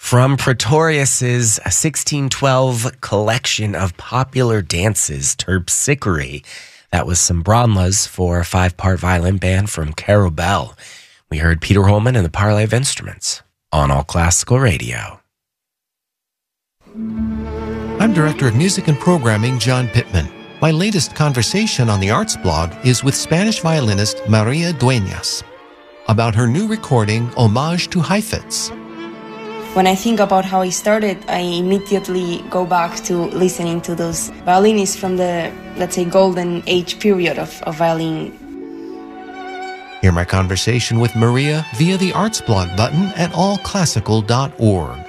From Pretorius's 1612 collection of popular dances, Terpsichore. That was some Bronlas for a 5-part violin band from Caro Bell. We heard Peter Holman and the Parley of Instruments on All Classical Radio. I'm Director of Music and Programming John Pittman. My latest conversation on the Arts blog is with Spanish violinist Maria Dueñas about her new recording, Homage to Heifetz. When I think about how I started, I immediately go back to listening to those violinists from the, let's say, golden age period of violin. Hear my conversation with Maria via the Arts blog button at allclassical.org.